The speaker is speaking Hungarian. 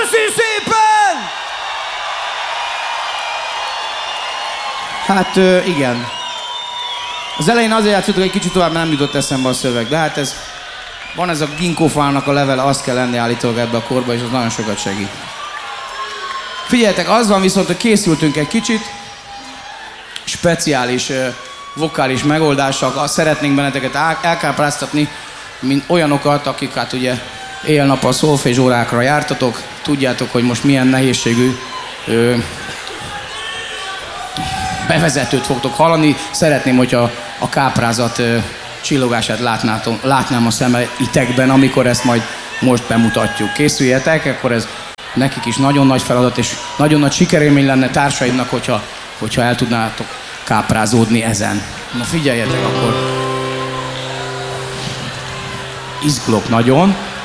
Köszi szépen! Hát igen. Az elején azért játszottuk egy kicsit tovább, nem jutott eszembe a szöveg, de hát ez... Van ez a ginkgófának a levele, azt kell lenni állítólag ebbe a korba, és az nagyon sokat segít. Figyeljetek, az van viszont, hogy készültünk egy kicsit, speciális vokális megoldással, azt szeretnénk benneteket elkápráztatni, mint olyanokat, akik hát ugye éjjel-nappal szolfés órákra jártatok, tudjátok, hogy most milyen nehézségű bevezetőt fogtok hallani. Szeretném, hogyha a káprázat csillogását látnám a szemeitekben, amikor ezt majd most bemutatjuk. Készüljetek, akkor ez nekik is nagyon nagy feladat, és nagyon nagy sikerélmény lenne társaidnak, hogyha el tudnátok káprázódni ezen. Na figyeljetek akkor! Izgulok nagyon.